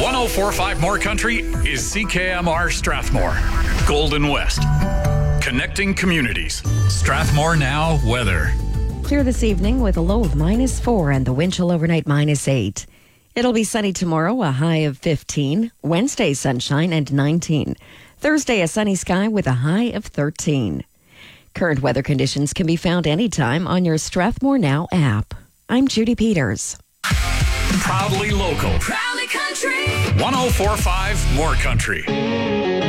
1045 More Country is CKMR Strathmore, Golden West. Connecting communities. Strathmore Now weather. Clear this evening with a low of -4 and the wind chill overnight -8. It'll be sunny tomorrow, a high of 15. Wednesday, sunshine and 19. Thursday, a sunny sky with a high of 13. Current weather conditions can be found anytime on your Strathmore Now app. I'm Judy Peters. Proudly local. Proudly country. 1045 More Country.